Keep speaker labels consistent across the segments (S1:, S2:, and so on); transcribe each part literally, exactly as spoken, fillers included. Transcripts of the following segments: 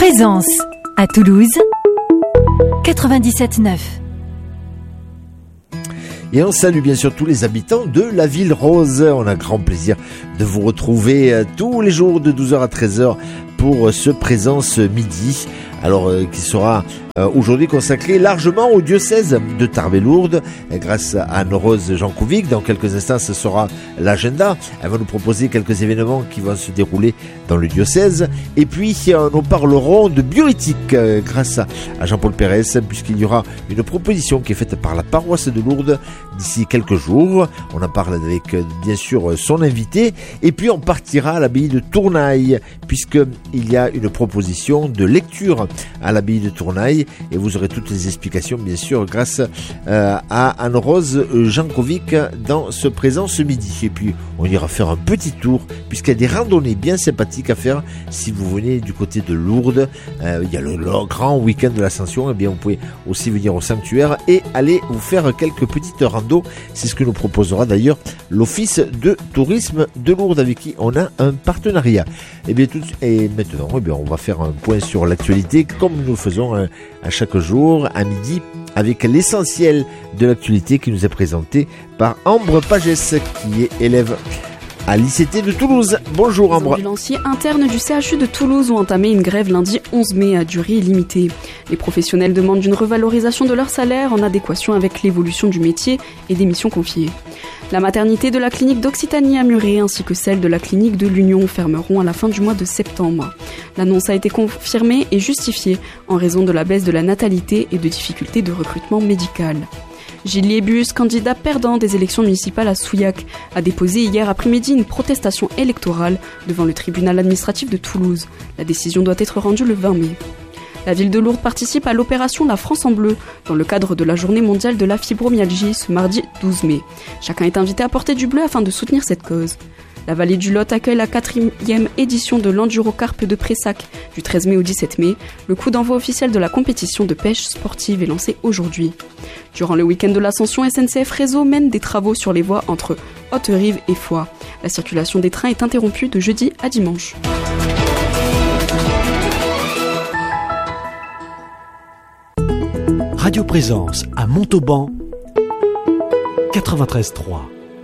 S1: Présence à Toulouse quatre-vingt-dix-sept neuf.
S2: Et on salue bien sûr tous les habitants de la ville rose. On a grand plaisir de vous retrouver tous les jours de douze heures à treize heures pour ce Présence Midi. Alors euh, qui sera euh, aujourd'hui consacré largement au diocèse de Tarbes-Lourdes grâce à Anne-Rose Jankovic. Dans quelques instants, ce sera l'agenda. Elle va nous proposer quelques événements qui vont se dérouler dans le diocèse. Et puis, euh, nous parlerons de bioéthique euh, grâce à Jean-Paul Pérez, puisqu'il y aura une proposition qui est faite par la paroisse de Lourdes d'ici quelques jours. On en parle avec, euh, bien sûr, son invité. Et puis, on partira à l'abbaye de Tournaille, puisqu'il y a une proposition de lecture à l'abbaye de Tournaille, et vous aurez toutes les explications bien sûr grâce euh, à Anne-Rose Jankovic dans ce présent ce midi. Et puis on ira faire un petit tour puisqu'il y a des randonnées bien sympathiques à faire si vous venez du côté de Lourdes. Euh, il y a le, le grand week-end de l'Ascension, et bien vous pouvez aussi venir au sanctuaire et aller vous faire quelques petites randos. C'est ce que nous proposera d'ailleurs l'Office de tourisme de Lourdes avec qui on a un partenariat. Et bien tout, et maintenant eh bien, on va faire un point sur l'actualité comme nous le faisons à, à chaque jour à midi avec l'essentiel de l'actualité qui nous est présenté par Ambre Pagès qui est élève à l'I C T de Toulouse. Bonjour Ambre.
S3: Les ambulanciers internes du C H U de Toulouse ont entamé une grève lundi onze mai à durée limitée. Les professionnels demandent une revalorisation de leur salaire en adéquation avec l'évolution du métier et des missions confiées. La maternité de la clinique d'Occitanie à Muret ainsi que celle de la clinique de l'Union fermeront à la fin du mois de septembre. L'annonce a été confirmée et justifiée en raison de la baisse de la natalité et de difficultés de recrutement médical. Gilles Liébus, candidat perdant des élections municipales à Souillac, a déposé hier après-midi une protestation électorale devant le tribunal administratif de Toulouse. La décision doit être rendue le vingt mai. La ville de Lourdes participe à l'opération La France en Bleu dans le cadre de la journée mondiale de la fibromyalgie ce mardi douze mai. Chacun est invité à porter du bleu afin de soutenir cette cause. La vallée du Lot accueille la quatrième édition de l'Endurocarpe de Pressac du treize mai au dix-sept mai. Le coup d'envoi officiel de la compétition de pêche sportive est lancé aujourd'hui. Durant le week-end de l'Ascension, S N C F Réseau mène des travaux sur les voies entre Haute-Rive et Foix. La circulation des trains est interrompue de jeudi à dimanche.
S4: Radio Présence à Montauban quatre-vingt-treize trois.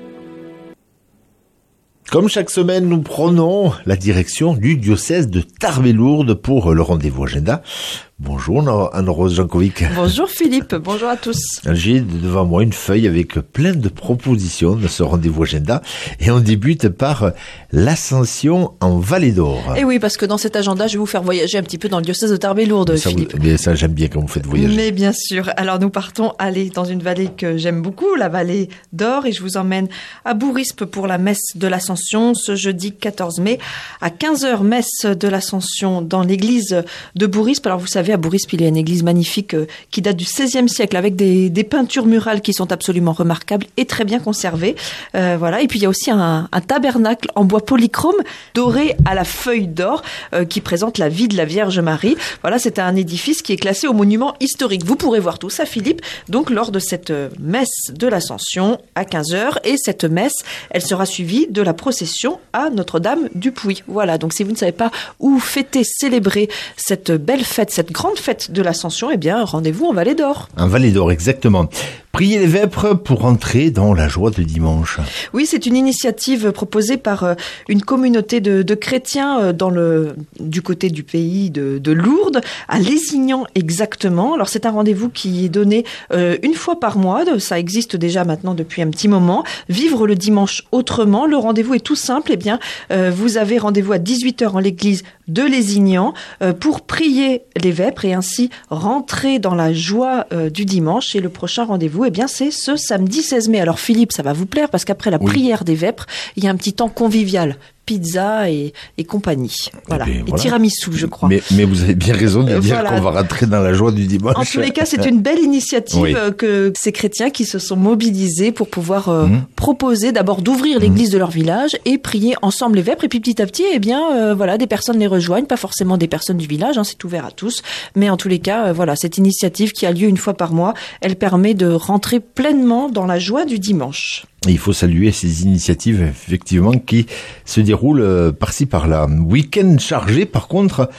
S2: Comme chaque semaine, nous prenons la direction du diocèse de Tarbes-Lourdes pour le rendez-vous agenda. Bonjour Anne-Rose Jankovic.
S5: Bonjour Philippe, bonjour à tous.
S2: J'ai devant moi une feuille avec plein de propositions de ce rendez-vous agenda et on débute par l'Ascension en Vallée d'Or.
S5: Et oui, parce que dans cet agenda, je vais vous faire voyager un petit peu dans le diocèse de Tarbes-Lourdes, Philippe.
S2: Mais ça, j'aime bien quand vous faites voyager.
S5: Mais bien sûr. Alors nous partons aller dans une vallée que j'aime beaucoup, la Vallée d'Or, et je vous emmène à Bourrispe pour la messe de l'Ascension ce jeudi quatorze mai à quinze heures, messe de l'Ascension dans l'église de Bourrispe. Alors vous savez, à Bourrispe, il y a une église magnifique euh, qui date du seizième siècle avec des, des peintures murales qui sont absolument remarquables et très bien conservées. Euh, voilà. Et puis il y a aussi un, un tabernacle en bois polychrome doré à la feuille d'or euh, qui présente la vie de la Vierge Marie. Voilà, c'est un édifice qui est classé au monument historique. Vous pourrez voir tout ça, Philippe, donc lors de cette messe de l'Ascension à quinze heures. Et cette messe, elle sera suivie de la procession à Notre-Dame du Puy. Voilà, donc si vous ne savez pas où fêter, célébrer cette belle fête, cette grande fête de l'Ascension, eh bien, rendez-vous en Vallée d'Or.
S2: En Vallée d'Or, exactement. Prier les vêpres pour entrer dans la joie de dimanche.
S5: Oui, c'est une initiative proposée par euh, une communauté de, de chrétiens euh, dans le, du côté du pays de, de Lourdes, à Lézignan exactement. Alors c'est un rendez-vous qui est donné euh, une fois par mois, ça existe déjà maintenant depuis un petit moment. Vivre le dimanche autrement, le rendez-vous est tout simple. Eh bien, euh, vous avez rendez-vous à dix-huit heures en l'église de Lézignan euh, pour prier les vêpres et ainsi rentrer dans la joie euh, du dimanche. Et le prochain rendez-vous, eh bien, c'est ce samedi seize mai. Alors Philippe, ça va vous plaire parce qu'après la oui. prière des vêpres, il y a un petit temps convivial. Pizza et, et compagnie. Voilà. Et, et voilà. tiramisu, je crois.
S2: Mais, mais vous avez bien raison de dire voilà. qu'on va rentrer dans la joie du dimanche.
S5: En tous les cas, c'est une belle initiative oui. que ces chrétiens qui se sont mobilisés pour pouvoir euh, mmh. proposer d'abord d'ouvrir l'église mmh. de leur village et prier ensemble les vêpres. Et puis petit à petit, eh bien, euh, voilà, des personnes les rejoignent, pas forcément des personnes du village, hein, c'est ouvert à tous. Mais en tous les cas, euh, voilà, cette initiative qui a lieu une fois par mois, elle permet de rentrer pleinement dans la joie du dimanche.
S2: Et il faut saluer ces initiatives, effectivement, qui se déroulent par-ci par-là. Week-end chargé, par contre,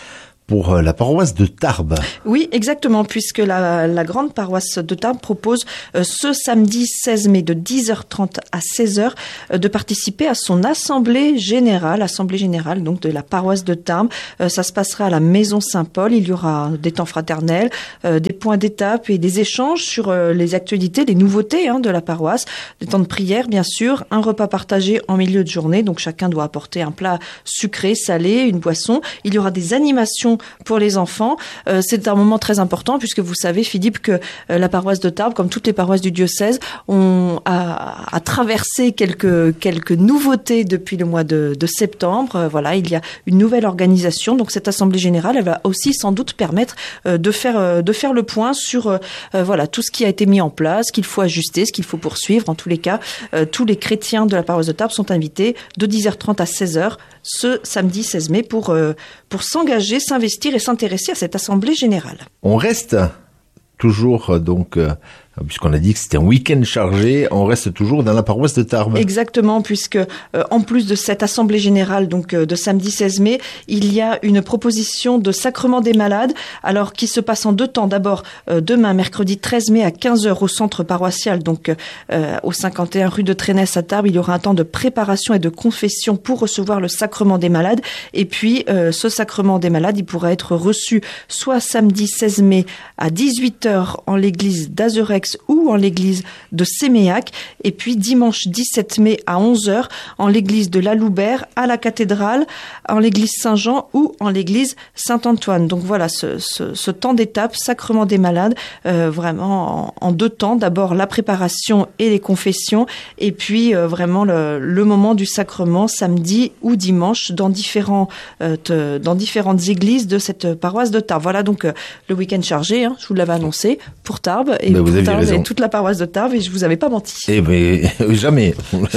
S2: pour la paroisse de Tarbes.
S5: Oui, exactement, puisque la, la grande paroisse de Tarbes propose euh, ce samedi seize mai de dix heures trente à seize heures euh, de participer à son assemblée générale, assemblée générale donc de la paroisse de Tarbes. Euh, ça se passera à la Maison Saint-Paul. Il y aura des temps fraternels, euh, des points d'étape et des échanges sur euh, les actualités, les nouveautés hein, de la paroisse, des temps de prière bien sûr, un repas partagé en milieu de journée, donc chacun doit apporter un plat sucré, salé, une boisson. Il y aura des animations pour les enfants. Euh, c'est un moment très important puisque vous savez, Philippe, que euh, la paroisse de Tarbes, comme toutes les paroisses du diocèse, ont a, a traversé quelques quelques nouveautés depuis le mois de, de septembre. Euh, voilà, il y a une nouvelle organisation. Donc cette assemblée générale, elle va aussi sans doute permettre euh, de faire euh, de faire le point sur euh, euh, voilà tout ce qui a été mis en place, ce qu'il faut ajuster, ce qu'il faut poursuivre. En tous les cas, euh, tous les chrétiens de la paroisse de Tarbes sont invités de dix heures trente à seize heures ce samedi seize mai pour euh, pour s'engager, s'investir et s'intéresser à cette assemblée générale.
S2: On reste toujours donc euh, puisqu'on a dit que c'était un week-end chargé, on reste toujours dans la paroisse de Tarbes.
S5: Exactement, puisque euh, en plus de cette assemblée générale donc euh, de samedi seize mai, il y a une proposition de sacrement des malades, alors qui se passe en deux temps. D'abord euh, demain, mercredi treize mai à quinze heures au centre paroissial, donc euh, au cinquante et un rue de Trénès à Tarbes, il y aura un temps de préparation et de confession pour recevoir le sacrement des malades. Et puis euh, ce sacrement des malades, il pourra être reçu soit samedi seize mai à dix-huit heures en l'église d'Azerex ou en l'église de Séméac, et puis dimanche dix-sept mai à onze heures en l'église de la Loubert, à la cathédrale, en l'église Saint-Jean ou en l'église Saint-Antoine. Donc voilà ce, ce, ce temps d'étape, sacrement des malades, euh, vraiment en, en deux temps. D'abord la préparation et les confessions, et puis euh, vraiment le, le moment du sacrement samedi ou dimanche dans différents euh, te, dans différentes églises de cette paroisse de Tarbes. Voilà donc euh, le week-end chargé, hein, je vous l'avais annoncé, pour Tarbes et
S2: ben
S5: pour
S2: vous
S5: Tarbes
S2: raison.
S5: et toute la paroisse de Tarbes, et je vous avais pas menti.
S2: Eh ben jamais.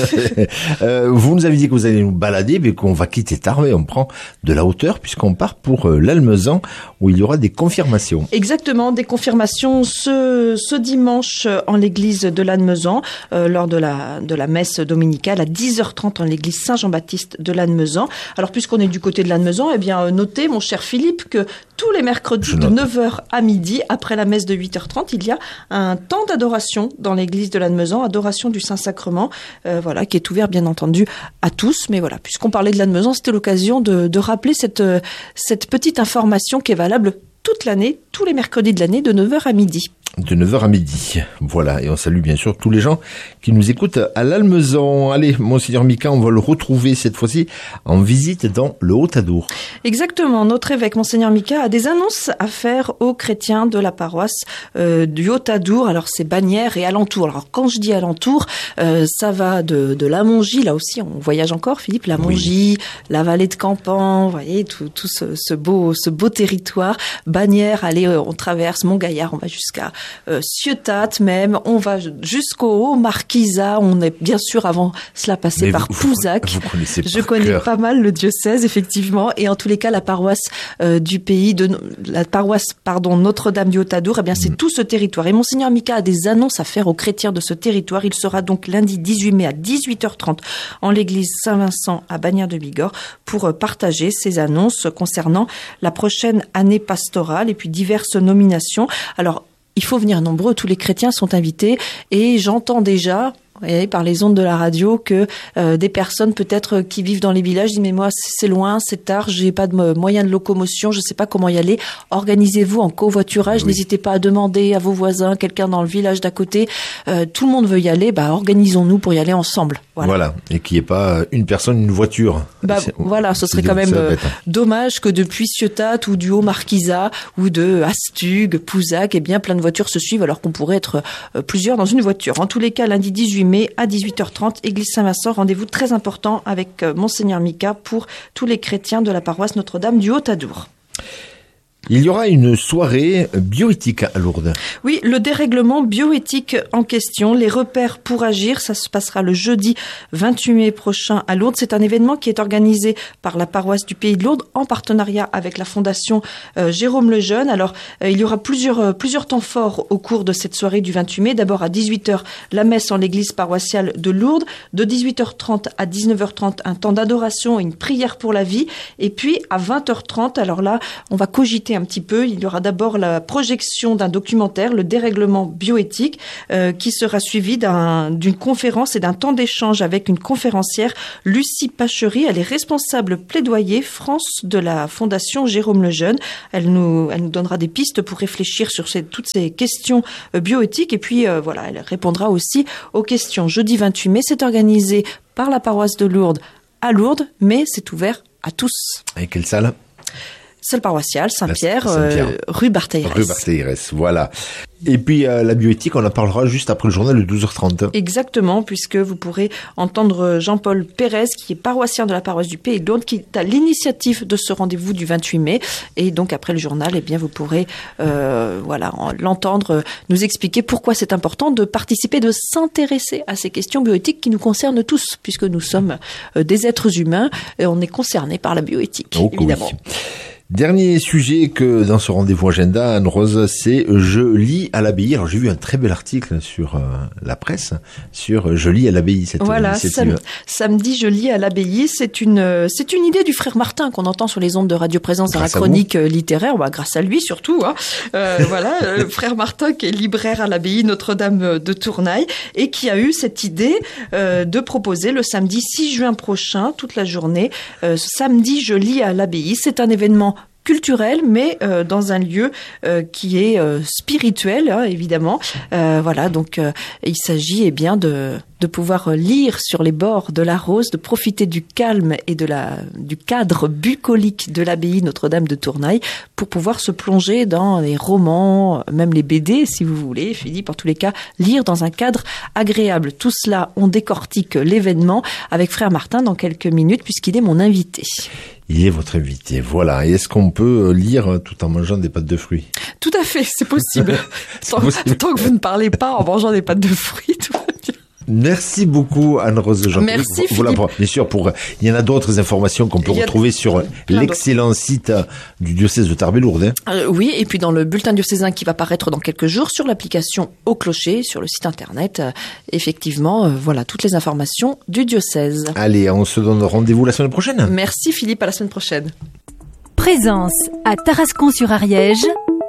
S2: euh, vous nous avez dit que vous allez nous balader, mais qu'on va quitter Tarbes et on prend de la hauteur puisqu'on part pour euh, l'Almezan où il y aura des confirmations.
S5: Exactement, des confirmations ce, ce dimanche en l'église de l'Almezan euh, lors de la de la messe dominicale à dix heures trente en l'église Saint-Jean-Baptiste de l'Almezan. Alors puisqu'on est du côté de l'Almezan, eh bien notez mon cher Philippe que tous les mercredis de neuf heures à midi après la messe de huit heures trente, il y a un temps d'adoration dans l'église de l'Almezan, adoration du Saint-Sacrement, euh, voilà, qui est ouvert bien entendu à tous. Mais voilà, puisqu'on parlait de l'Almezan, c'était l'occasion de, de rappeler cette, cette petite information qui est valable toute l'année, tous les mercredis de l'année, de neuf heures à midi.
S2: De neuf heures à midi. Voilà. Et on salue bien sûr tous les gens qui nous écoutent à l'Almezan. Allez, Monseigneur Mika, on va le retrouver cette fois-ci en visite dans le Haut-Adour.
S5: Exactement. Notre évêque, Monseigneur Mika, a des annonces à faire aux chrétiens de la paroisse euh, du Haut-Adour. Alors, c'est Bagnères et alentour. Alors, quand je dis alentour, euh, ça va de, de la Mongie. Là aussi, on voyage encore, Philippe. La Mongie, oui. La vallée de Campan, vous voyez, tout, tout ce, ce beau, ce beau territoire. Bagnères, allez, on traverse Montgaillard, on va jusqu'à Euh, Ciotat même, on va jusqu'au haut Marquisat, on est bien sûr avant cela passé
S2: Mais
S5: par
S2: vous,
S5: Pouzac.
S2: Vous, vous connaissez
S5: Je connais
S2: cœur.
S5: pas mal le diocèse effectivement, et en tous les cas la paroisse euh, du pays de la paroisse pardon Notre-Dame du Haut-Adour, eh bien c'est mmh. tout ce territoire. Et Monseigneur Mika a des annonces à faire aux chrétiens de ce territoire. Il sera donc lundi dix-huit mai à dix-huit heures trente en l'église Saint-Vincent à Bagnères de Bigorre pour partager ses annonces concernant la prochaine année pastorale et puis diverses nominations. Alors il faut venir nombreux, tous les chrétiens sont invités, et j'entends déjà, et par les ondes de la radio, que euh, des personnes peut-être qui vivent dans les villages disent mais moi c'est loin, c'est tard, j'ai pas de moyen de locomotion, je sais pas comment y aller. Organisez-vous en covoiturage, oui. N'hésitez pas à demander à vos voisins, quelqu'un dans le village d'à côté. Euh, tout le monde veut y aller, bah organisons-nous pour y aller ensemble. Voilà,
S2: voilà. Et qu'il n'y ait pas une personne, une voiture.
S5: Bah
S2: c'est,
S5: voilà, ce serait quand même euh, dommage que depuis Ciotat ou du Haut-Marquisat ou de Astugue, Pouzac, eh bien plein de voitures se suivent alors qu'on pourrait être euh, plusieurs dans une voiture. En tous les cas, lundi dix-huit mai à dix-huit heures trente, église Saint-Vincent, rendez-vous très important avec euh, Monseigneur Mika pour tous les chrétiens de la paroisse Notre-Dame du Haut-Adour.
S2: Il y aura une soirée bioéthique à Lourdes.
S5: Oui, le dérèglement bioéthique en question, les repères pour agir, ça se passera le jeudi vingt-huit mai prochain à Lourdes. C'est un événement qui est organisé par la paroisse du Pays de Lourdes en partenariat avec la fondation euh, Jérôme Lejeune. Alors, euh, il y aura plusieurs, euh, plusieurs temps forts au cours de cette soirée du vingt-huit mai. D'abord à dix-huit heures, la messe en l'église paroissiale de Lourdes. De dix-huit heures trente à dix-neuf heures trente, un temps d'adoration et une prière pour la vie. Et puis à vingt heures trente, alors là, on va cogiter un petit peu. Il y aura d'abord la projection d'un documentaire, le dérèglement bioéthique, euh, qui sera suivi d'un, d'une conférence et d'un temps d'échange avec une conférencière, Lucie Pachery. Elle est responsable plaidoyer France de la Fondation Jérôme Lejeune. Elle nous, elle nous donnera des pistes pour réfléchir sur ces, toutes ces questions euh, bioéthiques. Et puis euh, voilà, elle répondra aussi aux questions. Jeudi vingt-huit mai, c'est organisé par la paroisse de Lourdes à Lourdes, mais c'est ouvert à tous.
S2: Et quelle salle ?
S5: Salle paroissiale, Saint-Pierre,
S2: Saint-Pierre.
S5: Euh, rue Barthéiras.
S2: Rue Barthéiras, voilà. Et puis euh, la bioéthique, on en parlera juste après le journal de douze heures trente.
S5: Exactement, puisque vous pourrez entendre Jean-Paul Pérez, qui est paroissien de la paroisse du Pays de Lourdes, qui est à l'initiative de ce rendez-vous du vingt-huit mai. Et donc après le journal, eh bien vous pourrez euh, voilà l'entendre nous expliquer pourquoi c'est important de participer, de s'intéresser à ces questions bioéthiques qui nous concernent tous, puisque nous sommes euh, des êtres humains et on est concernés par la bioéthique,
S2: oh,
S5: évidemment.
S2: Oui. Dernier sujet que dans ce rendez-vous agenda, Anne-Rose, c'est Je lis à l'abbaye. Alors j'ai vu un très bel article sur euh, la presse sur Je lis à l'abbaye. Cette
S5: voilà,
S2: initiative.
S5: sam- samedi Je lis à l'abbaye, c'est une c'est une idée du frère Martin qu'on entend sur les ondes de Radio Présence dans la chronique littéraire, bah, grâce à lui surtout. Hein. Euh, voilà, le frère Martin qui est libraire à l'abbaye Notre-Dame de Tournaille et qui a eu cette idée euh, de proposer le samedi six juin prochain, toute la journée, euh, samedi Je lis à l'abbaye. C'est un événement culturel, mais euh, dans un lieu euh, qui est euh, spirituel, hein, évidemment. Euh, voilà, donc euh, il s'agit eh bien de de pouvoir lire sur les bords de la Rose, de profiter du calme et de la du cadre bucolique de l'abbaye Notre-Dame de Tournaille pour pouvoir se plonger dans les romans, même les B D, si vous voulez, Philippe, en tous les cas, lire dans un cadre agréable. Tout cela, on décortique l'événement avec Frère Martin dans quelques minutes, puisqu'il est mon invité.
S2: Il est votre invité, voilà. Et est-ce qu'on peut lire tout en mangeant des pâtes de fruits ?
S5: Tout à fait, c'est possible.
S2: c'est
S5: tant,
S2: possible.
S5: Tant que vous ne parlez pas en mangeant des pâtes de fruits, tout va bien.
S2: Merci beaucoup Anne-Rose Jean.
S5: Merci
S2: voilà,
S5: Philippe.
S2: Bien sûr, pour il y en a d'autres informations qu'on peut retrouver sur l'excellent site du diocèse de Tarbes-Lourdes. Hein.
S5: Euh, oui, et puis dans le bulletin diocésain qui va paraître dans quelques jours sur l'application Au Clocher, sur le site internet, euh, effectivement, euh, voilà toutes les informations du diocèse.
S2: Allez, on se donne rendez-vous la semaine prochaine.
S5: Merci Philippe, à la semaine prochaine.
S1: Présence à Tarascon-sur-Ariège,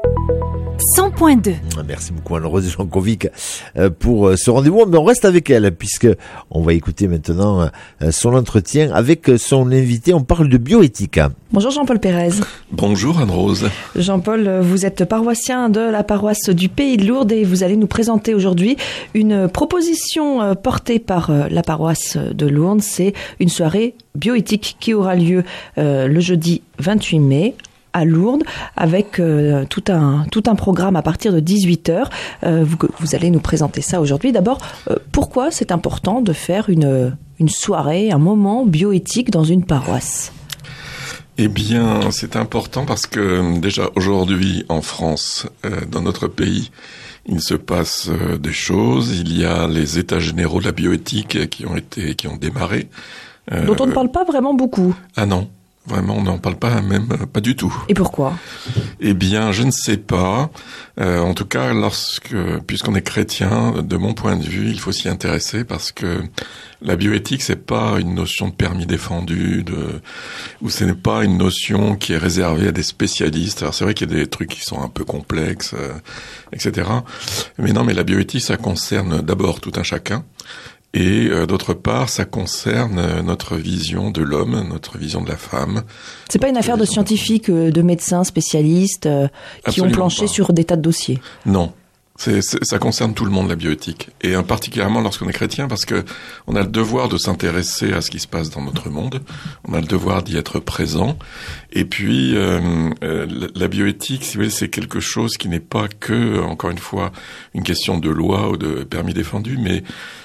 S1: cent point deux.
S2: Merci beaucoup Anne-Rose Jankovic pour ce rendez-vous. Mais on reste avec elle puisque on va écouter maintenant son entretien avec son invité. On parle de bioéthique.
S5: Bonjour Jean-Paul Pérez.
S6: Bonjour Anne-Rose.
S5: Jean-Paul, vous êtes paroissien de la paroisse du Pays de Lourdes et vous allez nous présenter aujourd'hui une proposition portée par la paroisse de Lourdes. C'est une soirée bioéthique qui aura lieu euh, le jeudi vingt-huit mai à Lourdes avec euh, tout un tout un programme à partir de dix-huit heures. Euh, vous, vous allez nous présenter ça aujourd'hui. D'abord, euh, pourquoi c'est important de faire une une soirée, un moment bioéthique dans une paroisse ?
S6: Eh bien, c'est important parce que déjà aujourd'hui en France, euh, dans notre pays, il se passe euh, des choses. Il y a les états généraux de la bioéthique qui ont été qui ont démarré.
S5: Euh, dont on ne parle pas vraiment beaucoup.
S6: Ah non. Vraiment, on n'en parle pas, même pas du tout.
S5: Et pourquoi ?
S6: Eh bien, je ne sais pas. Euh, en tout cas, lorsque, puisqu'on est chrétien, de mon point de vue, il faut s'y intéresser parce que la bioéthique, c'est pas une notion de permis défendu, de, ou ce n'est pas une notion qui est réservée à des spécialistes. Alors c'est vrai qu'il y a des trucs qui sont un peu complexes, euh, et cetera. Mais non, mais la bioéthique, ça concerne d'abord tout un chacun. Et euh, d'autre part, ça concerne euh, notre vision de l'homme, notre vision de la femme.
S5: C'est pas une affaire de scientifiques, de médecins spécialistes euh, qui
S6: Absolument
S5: ont planché
S6: pas.
S5: sur des tas de dossiers.
S6: Non. C'est, c'est, ça concerne tout le monde, la bioéthique. Et euh, particulièrement lorsqu'on est chrétien, parce que on a le devoir de s'intéresser à ce qui se passe dans notre monde. On a le devoir d'y être présent. Et puis, euh, euh, la bioéthique, si vous voulez, c'est quelque chose qui n'est pas que, encore une fois, une question de loi ou de permis défendu, mais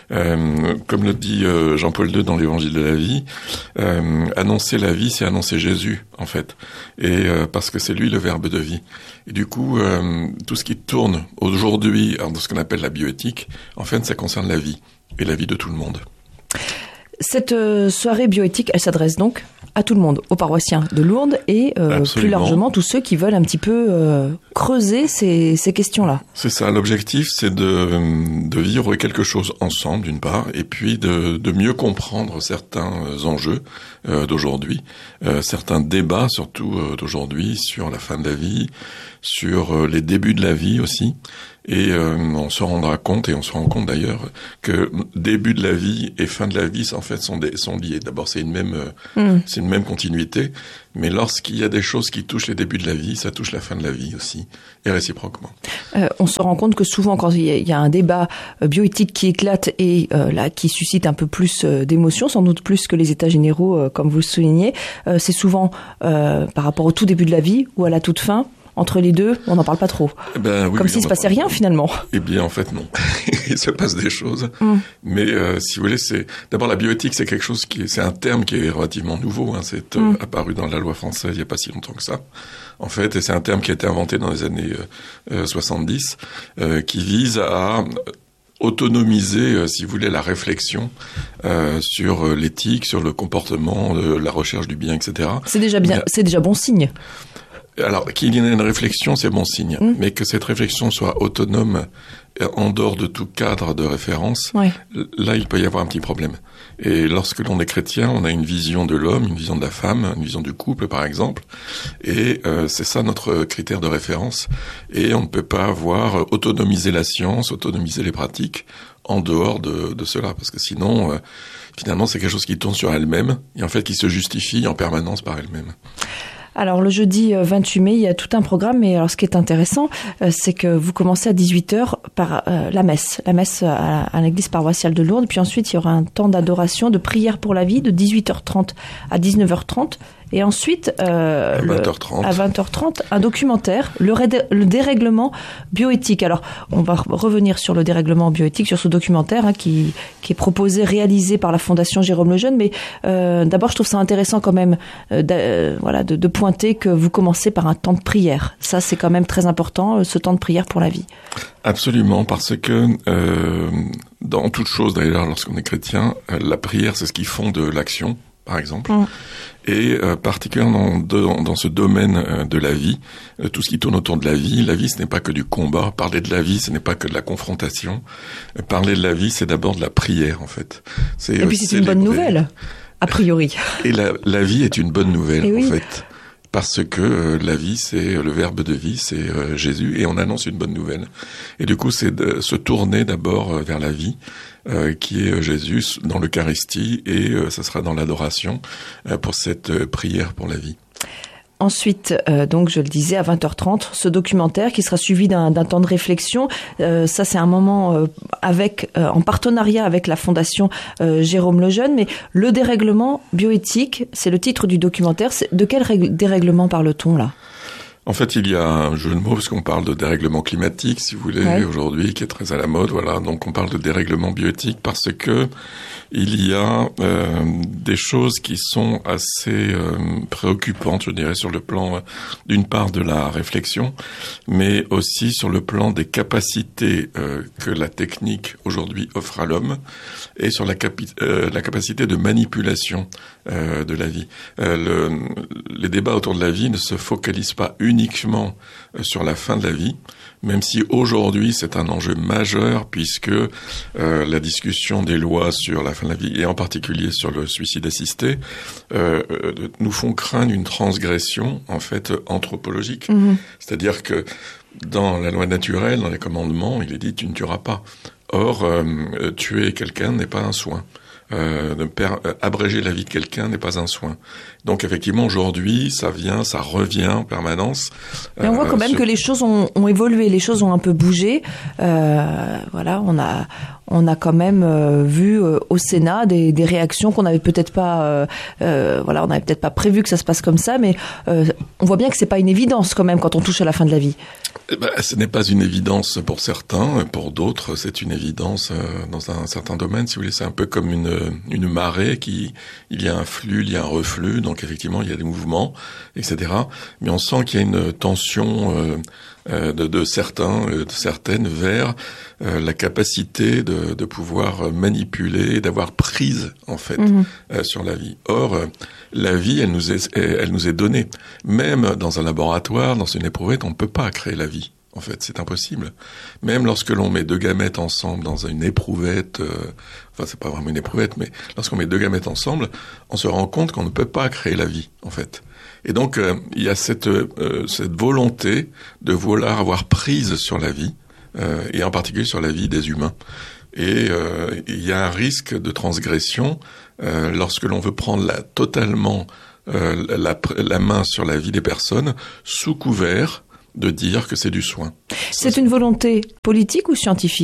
S6: Euh, comme le dit euh, Jean-Paul deux dans l'Évangile de la vie, euh, annoncer la vie, c'est annoncer Jésus, en fait. Et euh, parce que c'est lui le verbe de vie. Et du coup, euh, tout ce qui tourne aujourd'hui dans ce qu'on appelle la bioéthique, en fait, ça concerne la vie et la vie de tout le monde.
S7: Cette euh, soirée bioéthique, elle s'adresse donc à tout le monde, aux paroissiens de Lourdes et euh, plus largement tous ceux qui veulent un petit peu euh, creuser ces, ces questions-là.
S6: C'est ça, l'objectif, c'est de, de vivre quelque chose ensemble, d'une part, et puis de, de mieux comprendre certains enjeux euh, d'aujourd'hui, euh, certains débats surtout euh, d'aujourd'hui sur la fin de la vie, sur euh, les débuts de la vie aussi. Et euh, on se rendra compte, et on se rend compte d'ailleurs, que début de la vie et fin de la vie, en fait, sont, des, sont liés. D'abord, c'est une même, euh, mmh. c'est une même continuité, mais lorsqu'il y a des choses qui touchent les débuts de la vie, ça touche la fin de la vie aussi, et réciproquement.
S7: Euh, on se rend compte que souvent, quand il y a, il y a un débat euh, bioéthique qui éclate et euh, là qui suscite un peu plus euh, d'émotions, sans doute plus que les états généraux, euh, comme vous le soulignez, euh, c'est souvent euh, par rapport au tout début de la vie ou à la toute fin. Entre les deux, on n'en parle pas trop.
S6: Ben, oui,
S7: Comme
S6: oui,
S7: s'il se passait rien finalement.
S6: Eh bien, en fait, non. Il se passe des choses. Mm. Mais euh, si vous voulez, c'est d'abord la bioéthique, c'est quelque chose qui, est... c'est un terme qui est relativement nouveau. Hein. C'est euh, mm. apparu dans la loi française il n'y a pas si longtemps que ça. En fait, et c'est un terme qui a été inventé dans les années euh, soixante-dix, euh, qui vise à autonomiser, euh, si vous voulez, la réflexion euh, sur euh, l'éthique, sur le comportement, euh, la recherche du bien, et cetera.
S7: C'est déjà bien, Mais, c'est déjà bon signe.
S6: Alors, qu'il y ait une réflexion, c'est bon signe. Mmh. Mais que cette réflexion soit autonome, en dehors de tout cadre de référence, ouais. Là, il peut y avoir un petit problème. Et lorsque l'on est chrétien, on a une vision de l'homme, une vision de la femme, une vision du couple, par exemple. Et euh, c'est ça notre critère de référence. Et on ne peut pas avoir autonomisé la science, autonomiser les pratiques en dehors de, de cela. Parce que sinon, euh, finalement, c'est quelque chose qui tourne sur elle-même et en fait qui se justifie en permanence par elle-même.
S7: Alors le jeudi vingt-huit mai, il y a tout un programme, mais alors ce qui est intéressant, euh, c'est que vous commencez à dix-huit heures par euh, la messe, la messe à, à l'église paroissiale de Lourdes, puis ensuite il y aura un temps d'adoration, de prière pour la vie, de dix-huit heures trente à dix-neuf heures trente. Et ensuite, euh,
S6: à, vingt heures trente.
S7: Le, à vingt heures trente, un documentaire, le, ré, le dérèglement bioéthique. Alors, on va revenir sur le dérèglement bioéthique, sur ce documentaire hein, qui, qui est proposé, réalisé par la Fondation Jérôme Lejeune. Mais euh, d'abord, je trouve ça intéressant quand même euh, de, euh, voilà, de, de pointer que vous commencez par un temps de prière. Ça, c'est quand même très important, ce temps de prière pour la vie. Absolument, parce que euh, dans toute chose, d'ailleurs, lorsqu'on est chrétien, la prière, c'est ce qui fonde l'action, par exemple. Mmh. Et euh, particulièrement dans, dans ce domaine euh, de la vie, euh, tout ce qui tourne autour de la vie, la vie ce n'est pas que du combat, parler de la vie ce n'est pas que de la confrontation, euh, parler de la vie c'est d'abord de la prière en fait. C'est, et puis c'est, c'est une bonne nouvelle, a priori.
S6: Et la, la vie est une bonne nouvelle oui. en fait. Parce que euh, la vie, c'est le verbe de vie, c'est euh, Jésus, et on annonce une bonne nouvelle. Et du coup, c'est de se tourner d'abord euh, vers la vie, euh, qui est Jésus dans l'Eucharistie, et euh, ça sera dans l'adoration euh, pour cette euh, prière pour la vie. Ensuite, euh, donc je le disais, à vingt heures trente, ce documentaire qui sera suivi d'un, d'un temps de réflexion. Euh, ça, c'est un moment euh, avec, euh, en partenariat avec la Fondation euh, Jérôme Lejeune. Mais le dérèglement bioéthique, c'est le titre du documentaire. C'est, de quel règle, dérèglement parle-t-on là ? En fait, il y a un jeu de mots, parce qu'on parle de dérèglement climatique, si vous voulez, ouais. aujourd'hui, qui est très à la mode, voilà. Donc, on parle de dérèglement bioéthique parce que il y a euh, des choses qui sont assez euh, préoccupantes, je dirais, sur le plan, euh, d'une part, de la réflexion, mais aussi sur le plan des capacités euh, que la technique, aujourd'hui, offre à l'homme, et sur la, capi- euh, la capacité de manipulation euh, de la vie. Euh, le, les débats autour de la vie ne se focalisent pas uniquement uniquement sur la fin de la vie, même si aujourd'hui c'est un enjeu majeur puisque euh, la discussion des lois sur la fin de la vie et en particulier sur le suicide assisté euh, nous font craindre une transgression en fait anthropologique. Mmh. C'est-à-dire que dans la loi naturelle, dans les commandements, il est dit tu ne tueras pas. Or, euh, tuer quelqu'un n'est pas un soin. Euh, de per- euh, abréger la vie de quelqu'un n'est pas un soin. Donc effectivement aujourd'hui ça vient, ça revient en permanence. Mais on voit quand euh, même sur... que les choses ont, ont évolué, les choses ont un peu bougé. Euh, voilà, on a
S7: on a quand même euh, vu euh, au Sénat des, des réactions qu'on n'avait peut-être pas, euh, euh, voilà, on n'avait peut-être pas prévu que ça se passe comme ça, mais euh, on voit bien que c'est pas une évidence quand même quand on touche à la fin de la vie.
S6: Eh ben, ce n'est pas une évidence pour certains, pour d'autres, c'est une évidence euh, dans un certain domaine. Si vous voulez, c'est un peu comme une une marée qui, il y a un flux, il y a un reflux, donc effectivement il y a des mouvements, et cetera. Mais on sent qu'il y a une tension euh, euh, de, de certains, euh, de certaines vers euh, la capacité de, de pouvoir manipuler, d'avoir prise en fait mmh. euh, sur la vie. Or, euh, la vie, elle nous est, elle nous est donnée. Même dans un laboratoire, dans une éprouvette, on ne peut pas créer la vie. En fait, c'est impossible. Même lorsque l'on met deux gamètes ensemble dans une éprouvette, euh, enfin c'est pas vraiment une éprouvette, mais lorsqu'on met deux gamètes ensemble, on se rend compte qu'on ne peut pas créer la vie, en fait. Et donc euh, il y a cette euh, cette volonté de vouloir avoir prise sur la vie, euh, et en particulier sur la vie des humains. Et euh, il y a un risque de transgression euh, lorsque l'on veut prendre la, totalement euh, la, la main sur la vie des personnes sous couvert de dire que c'est du soin.
S7: C'est une volonté politique ou scientifique ?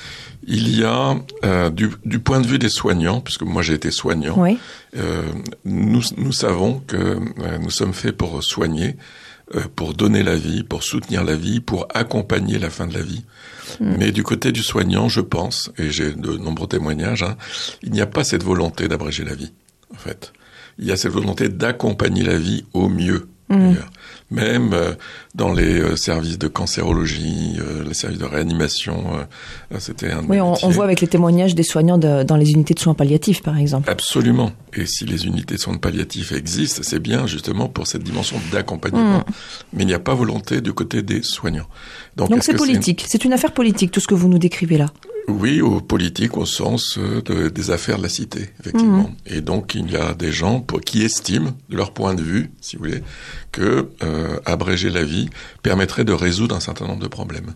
S6: Il y a, euh, du, du point de vue des soignants, puisque moi j'ai été soignant, oui. euh, nous, nous savons que euh, nous sommes faits pour soigner, euh, pour donner la vie, pour soutenir la vie, pour accompagner la fin de la vie. Mmh. Mais du côté du soignant, je pense, et j'ai de nombreux témoignages, hein, il n'y a pas cette volonté d'abréger la vie, en fait. Il y a cette volonté d'accompagner la vie au mieux. Mmh. Même euh, dans les euh, services de cancérologie, euh, les services de réanimation, euh, c'était un.
S7: Oui, on, on voit avec les témoignages des soignants de, dans les unités de soins palliatifs, par exemple.
S6: Absolument. Et si les unités de soins palliatifs existent, c'est bien justement pour cette dimension d'accompagnement. Mmh. Mais il n'y a pas volonté du côté des soignants. Donc,
S7: Donc c'est politique. C'est une... c'est une affaire politique, tout ce que vous nous décrivez là.
S6: Oui, au politique, au sens de, des affaires de la cité, effectivement. Mmh. Et donc, il y a des gens pour, qui estiment, de leur point de vue, si vous voulez, que euh, abréger la vie permettrait de résoudre un certain nombre de problèmes.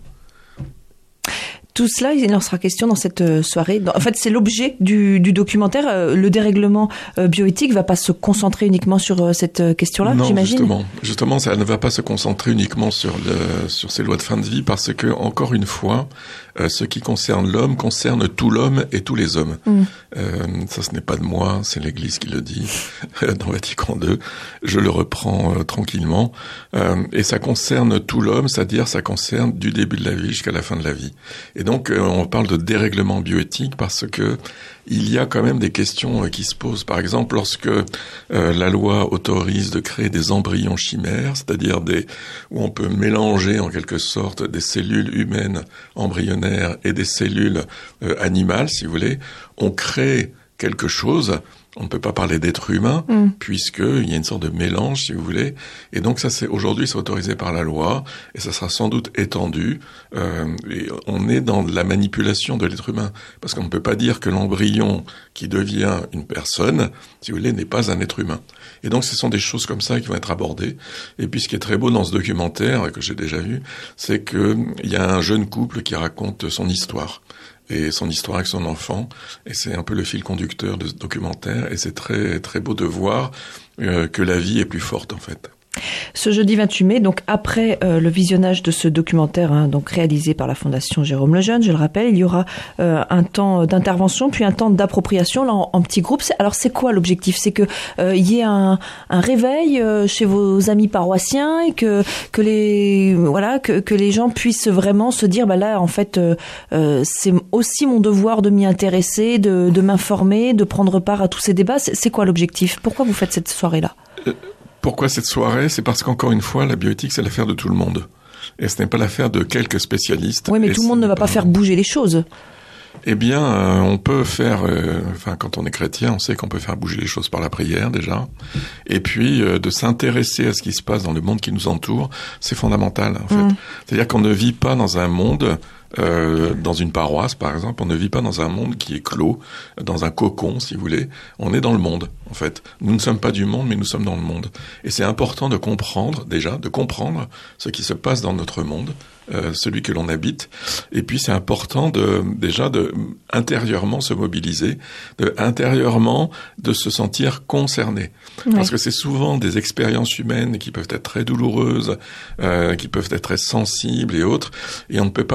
S7: Tout cela, il en sera question dans cette soirée. En fait, c'est l'objet du, du documentaire. Le dérèglement bioéthique ne va pas se concentrer uniquement sur cette question-là,
S6: non,
S7: j'imagine.
S6: Justement, justement, ça ne va pas se concentrer uniquement sur, le, sur ces lois de fin de vie parce que, encore une fois, euh, ce qui concerne l'homme concerne tout l'homme et tous les hommes. Mm. Euh, ça, ce n'est pas de moi, c'est l'Église qui le dit dans Vatican deux. Je le reprends euh, tranquillement. Euh, et ça concerne tout l'homme, c'est-à-dire ça concerne du début de la vie jusqu'à la fin de la vie. Et donc, euh, on parle de dérèglement bioéthique parce que il y a quand même des questions euh, qui se posent. Par exemple, lorsque euh, la loi autorise de créer des embryons chimères, c'est-à-dire des où on peut mélanger en quelque sorte des cellules humaines embryonnaires et des cellules euh, animales, si vous voulez, on crée quelque chose. On ne peut pas parler d'être humain, mm. puisqu'il y a une sorte de mélange, si vous voulez. Et donc ça, c'est aujourd'hui, c'est autorisé par la loi, et ça sera sans doute étendu. Euh, et on est dans la manipulation de l'être humain, parce qu'on ne peut pas dire que l'embryon qui devient une personne, si vous voulez, n'est pas un être humain. Et donc ce sont des choses comme ça qui vont être abordées. Et puis ce qui est très beau dans ce documentaire, que j'ai déjà vu, c'est qu'il y a un jeune couple qui raconte son histoire. Et son histoire avec son enfant, et c'est un peu le fil conducteur de ce documentaire, et c'est très très beau de voir euh, que la vie est plus forte en fait.
S7: Ce jeudi vingt-huit mai, donc après euh, le visionnage de ce documentaire, hein, donc réalisé par la Fondation Jérôme Lejeune, je le rappelle, il y aura euh, un temps d'intervention, puis un temps d'appropriation là en, en petits groupes. Alors c'est quoi l'objectif ? C'est que euh, il y ait un, un réveil euh, chez vos amis paroissiens et que que les voilà que que les gens puissent vraiment se dire bah là en fait euh, euh, c'est aussi mon devoir de m'y intéresser, de de m'informer, de prendre part à tous ces débats. C'est, c'est quoi l'objectif ? Pourquoi vous faites cette soirée là ?
S6: euh... Pourquoi cette soirée ? C'est parce qu'encore une fois, la bioéthique, c'est l'affaire de tout le monde. Et ce n'est pas l'affaire de quelques spécialistes.
S7: Oui, mais tout le monde ne va pas faire bouger les choses.
S6: Eh bien, euh, on peut faire... Euh, enfin, quand on est chrétien, on sait qu'on peut faire bouger les choses par la prière, déjà. Et puis, euh, de s'intéresser à ce qui se passe dans le monde qui nous entoure, c'est fondamental, en fait. Mmh. C'est-à-dire qu'on ne vit pas dans un monde... Euh, dans une paroisse, par exemple, on ne vit pas dans un monde qui est clos, dans un cocon, si vous voulez. On est dans le monde, en fait. Nous ne sommes pas du monde, mais nous sommes dans le monde. Et c'est important de comprendre, déjà, de comprendre ce qui se passe dans notre monde, euh, celui que l'on habite. Et puis, c'est important de, déjà, de intérieurement se mobiliser, de intérieurement de se sentir concerné. Oui. Parce que c'est souvent des expériences humaines qui peuvent être très douloureuses, euh, qui peuvent être très sensibles et autres. Et on ne peut pas avoir d'avis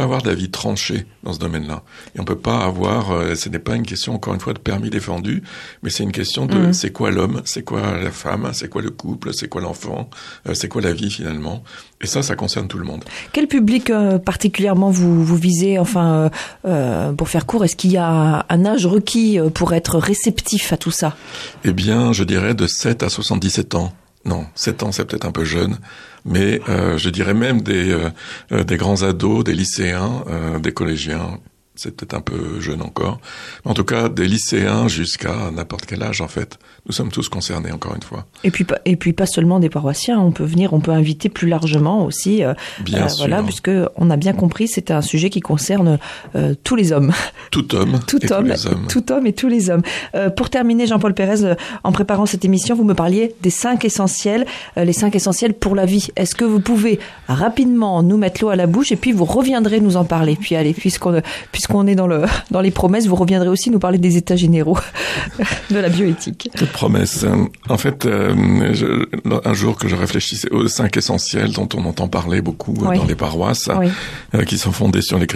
S6: avis tranché dans ce domaine-là. Et on peut pas avoir, euh, ce n'est pas une question, encore une fois, de permis défendu, mais c'est une question de, mmh. c'est quoi l'homme, c'est quoi la femme, c'est quoi le couple, c'est quoi l'enfant, euh, c'est quoi la vie finalement. Et ça, ça concerne tout le monde.
S7: Quel public euh, particulièrement vous, vous visez, enfin, euh, pour faire court, est-ce qu'il y a un âge requis pour être réceptif à tout ça?
S6: Eh bien, je dirais de sept à soixante-dix-sept ans. Non, sept ans, c'est peut-être un peu jeune, mais euh, je dirais même des, euh, des grands ados, des lycéens, euh, des collégiens. C'est peut-être un peu jeune encore. Mais en tout cas, des lycéens jusqu'à n'importe quel âge, en fait. Nous sommes tous concernés, encore une fois.
S7: Et puis, et puis pas seulement des paroissiens. On peut venir, on peut inviter plus largement aussi. Euh,
S6: bien
S7: euh,
S6: sûr.
S7: Voilà, puisque on a bien compris, c'est un sujet qui concerne euh, tous les hommes.
S6: Tout homme
S7: tout
S6: et
S7: homme,
S6: tous les hommes.
S7: Tout homme et tous les hommes. Euh, pour terminer, Jean-Paul Pérez, euh, en préparant cette émission, vous me parliez des cinq essentiels, euh, les cinq essentiels pour la vie. Est-ce que vous pouvez rapidement nous mettre l'eau à la bouche et puis vous reviendrez nous en parler? Puis allez, puisqu'on, puisqu'on est dans le dans les promesses, vous reviendrez aussi nous parler des états généraux de la bioéthique.
S6: Quelle promesse. En fait, euh, je, un jour que je réfléchissais aux cinq essentiels dont on entend parler beaucoup oui. dans les paroisses, oui. euh, qui sont fondés sur les